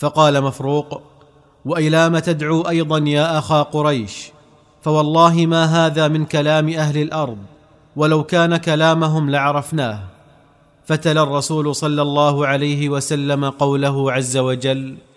فقال مفروق: وإلى ما تدعو أيضا يا أخا قريش؟ فوالله ما هذا من كلام أهل الأرض، ولو كان كلامهم لعرفناه. فتلا الرسول صلى الله عليه وسلم قوله عز وجل: